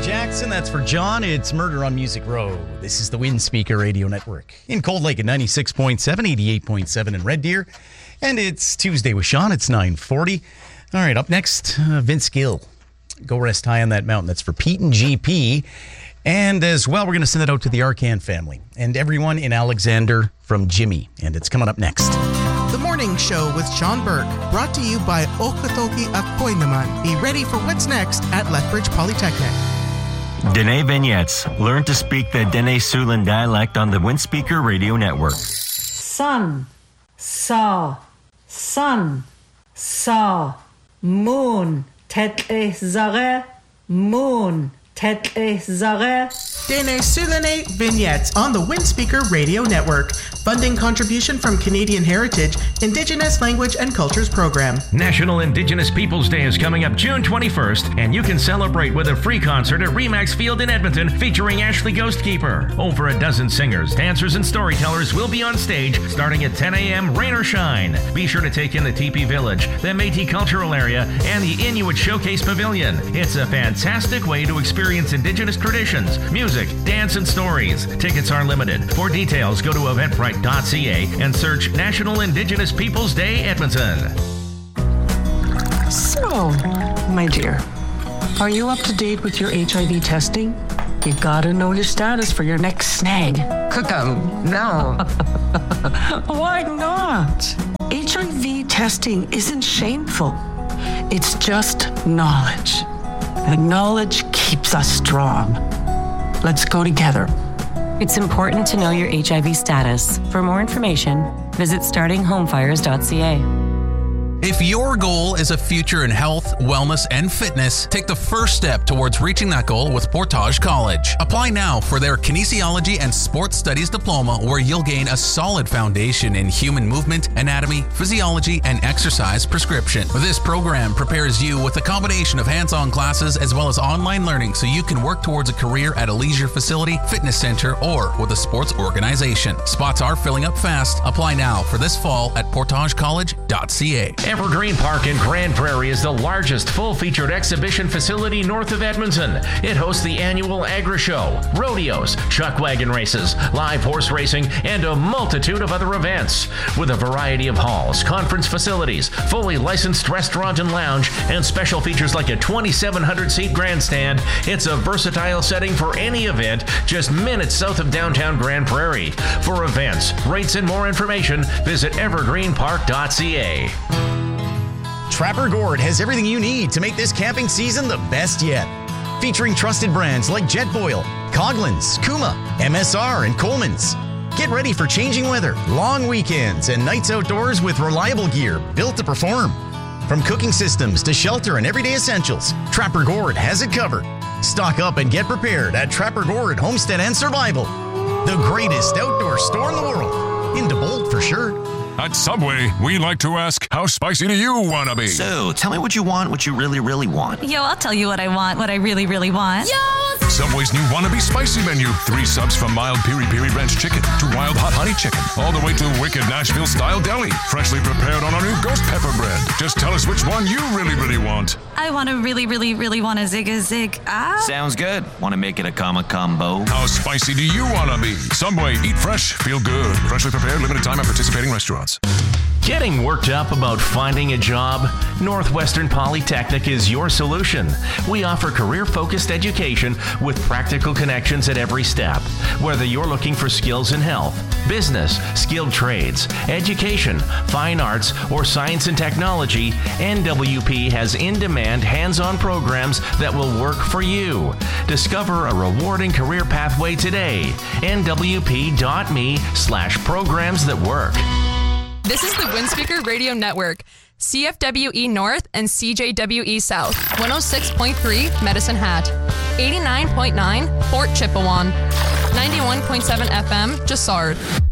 Jackson, that's for John. It's Murder on Music Row. This is the Windspeaker Radio Network. In Cold Lake at 96.7, 88.7 in Red Deer. And it's Tuesday with Sean. It's 9:40. All right, up next, Vince Gill. Go Rest High on That Mountain. That's for Pete and GP. And as well, we're going to send it out to the Arcan family and everyone in Alexander from Jimmy. And it's coming up next. The Morning Show with Sean Burke, brought to you by Okatoki Akoy Naman. Be ready for what's next at Lethbridge Polytechnic. Dene Vignettes. Learn to speak the Dene Siouxland dialect on the Windspeaker Radio Network. Sun, saw, sun, saw, moon, tetle zare, moon, tetle zare. Dene Siouxland Vignettes on the Windspeaker Radio Network. Funding contribution from Canadian Heritage, Indigenous Language and Cultures Program. National Indigenous Peoples Day is coming up June 21st, and you can celebrate with a free concert at Remax Field in Edmonton featuring Ashley Ghostkeeper. Over a dozen singers, dancers, and storytellers will be on stage starting at 10 a.m. rain or shine. Be sure to take in the Teepee Village, the Métis Cultural Area, and the Inuit Showcase Pavilion. It's a fantastic way to experience Indigenous traditions, music, dance, and stories. Tickets are limited. For details, go to Eventbrite.ca and search National Indigenous Peoples Day Edmonton. So, my dear, are you up to date with your HIV testing? You gotta know your status for your next snag. No. Why not? HIV testing isn't shameful. It's just knowledge. And knowledge keeps us strong. Let's go together. It's important to know your HIV status. For more information, visit startinghomefires.ca. If your goal is a future in health, wellness, and fitness, take the first step towards reaching that goal with Portage College. Apply now for their Kinesiology and Sports Studies Diploma, where you'll gain a solid foundation in human movement, anatomy, physiology, and exercise prescription. This program prepares you with a combination of hands-on classes as well as online learning so you can work towards a career at a leisure facility, fitness center, or with a sports organization. Spots are filling up fast. Apply now for this fall at portagecollege.ca. Evergreen Park in Grand Prairie is the largest full-featured exhibition facility north of Edmonton. It hosts the annual Agra Show, rodeos, chuck wagon races, live horse racing, and a multitude of other events. With a variety of halls, conference facilities, fully licensed restaurant and lounge, and special features like a 2,700-seat grandstand, it's a versatile setting for any event just minutes south of downtown Grand Prairie. For events, rates, and more information, visit evergreenpark.ca. Trapper Gourd has everything you need to make this camping season the best yet. Featuring trusted brands like Jetboil, Coghlan's, Kuma, MSR, and Coleman's. Get ready for changing weather, long weekends, and nights outdoors with reliable gear built to perform. From cooking systems to shelter and everyday essentials, Trapper Gourd has it covered. Stock up and get prepared at Trapper Gourd Homestead and Survival. The greatest outdoor store in the world. In DeBolt for sure. At Subway, we like to ask, how spicy do you want to be? So, tell me what you want, what you really, really want. Yo, I'll tell you what I want, what I really, really want. Yo! Subway's new Wannabe Spicy menu. 3 subs from mild piri-piri ranch chicken to wild hot honey chicken, all the way to wicked Nashville-style deli, freshly prepared on our new ghost pepper bread. Just tell us which one you really, really want. I want to really, really, really want a zig. Sounds good. Want to make it a combo? How spicy do you want to be? Subway, eat fresh, feel good. Freshly prepared, limited time at participating restaurants. Getting worked up about finding a job? Northwestern Polytechnic is your solution. We offer career-focused education with practical connections at every step. Whether you're looking for skills in health, business, skilled trades, education, fine arts, or science and technology, NWP has in-demand hands-on programs that will work for you. Discover a rewarding career pathway today. nwp.me/programs that work. This is the Windspeaker Radio Network, CFWE North and CJWE South, 106.3 Medicine Hat, 89.9 Fort Chipewyan, 91.7 FM Jasard.